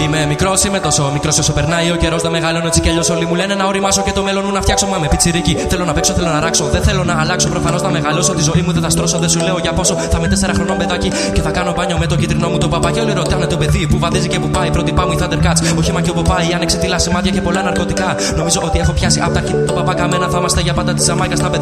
Είμαι μικρός, είμαι τόσο μικρός όσο περνάει ο καιρός. Να μεγαλώνω έτσι κι αλλιώς όλοι μου λένε να οριμάσω και το μέλλον μου να φτιάξω. Μα με πιτσιρίκι. Θέλω να παίξω, θέλω να ράξω. Δεν θέλω να αλλάξω. Προφανώς να μεγαλώσω. Τη ζωή μου δεν θα στρώσω. Δεν σου λέω για πόσο. Θα είμαι 4 χρονών παιδάκι και θα κάνω μπάνιο με το κίτρινο μου το παπάκι. Όλοι ρωτάνε το παιδί που βαδίζει και που πάει. Πρότυπά μου οι Thundercats. Όχημα και όπου πάει. Άνοιξε τη λάση μάτια και πολλά ναρκωτικά. Νομίζω ότι έχω πιάσει απ' τα αρχή το παπά καμένα. Θα είμαστε για πάντα τη Ζαμάικα στα παιδιά.